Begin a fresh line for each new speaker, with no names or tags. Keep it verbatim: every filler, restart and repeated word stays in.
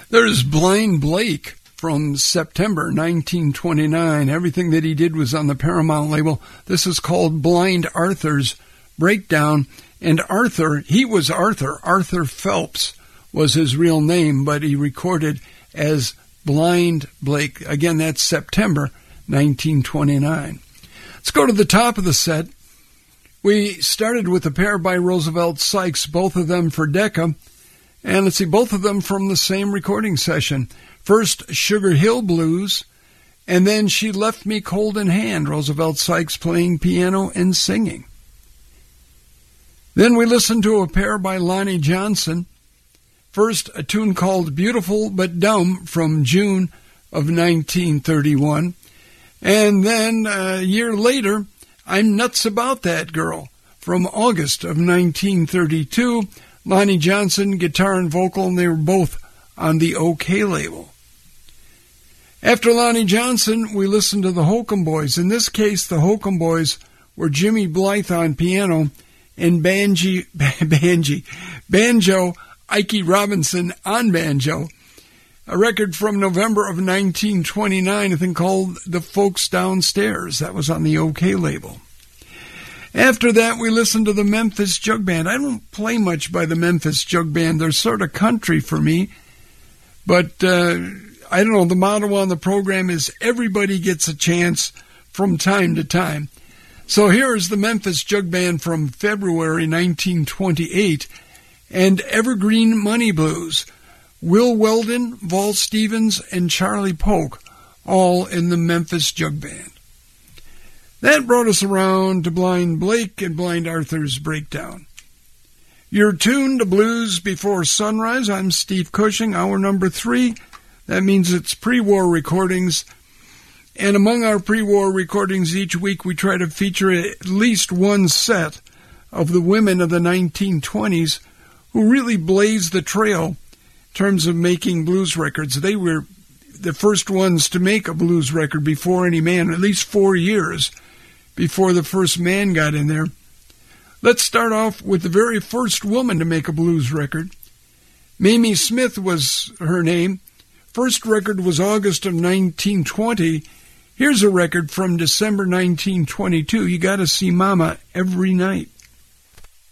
There's Blind Blake from September nineteen twenty-nine. Everything that he did was on the Paramount label. This is called Blind Arthur's Breakdown. And Arthur, he was Arthur. Arthur Phelps was his real name, but he recorded as Blind Blake. Again, that's September nineteen twenty-nine. Let's go to the top of the set. We started with a pair by Roosevelt Sykes, both of them for Decca. And let's see, both of them from the same recording session. First, Sugar Hill Blues, and then She Left Me Cold in Hand, Roosevelt Sykes playing piano and singing. Then we listened to a pair by Lonnie Johnson. First, a tune called Beautiful But Dumb from June of nineteen thirty-one. And then a year later, I'm Nuts About That Girl from August of nineteen thirty-two. Lonnie Johnson, guitar and vocal, and they were both on the OK label. After Lonnie Johnson, we listened to the Holcomb Boys. In this case, the Holcomb Boys were Jimmy Blythe on piano and Banji, Banji, Banjo, Ike Robinson on banjo. A record from November of nineteen twenty-nine, I think, called The Folks Downstairs. That was on the OK label. After that, we listened to the Memphis Jug Band. I don't play much by the Memphis Jug Band. They're sort of country for me. But, uh, I don't know, the motto on the program is everybody gets a chance from time to time. So here is the Memphis Jug Band from February nineteen twenty-eight and Evergreen Money Blues. Will Weldon, Vol Stevens, and Charlie Polk, all in the Memphis Jug Band. That brought us around to Blind Blake and Blind Arthur's Breakdown. You're tuned to Blues Before Sunrise. I'm Steve Cushing, hour number three. That means it's pre-war recordings. And among our pre-war recordings each week, we try to feature at least one set of the women of the nineteen twenties who really blazed the trail in terms of making blues records. They were the first ones to make a blues record before any man, at least four years before the first man got in there. Let's start off with the very first woman to make a blues record. Mamie Smith was her name. First record was August of nineteen twenty. Here's a record from December nineteen twenty-two. You got to see Mama every night.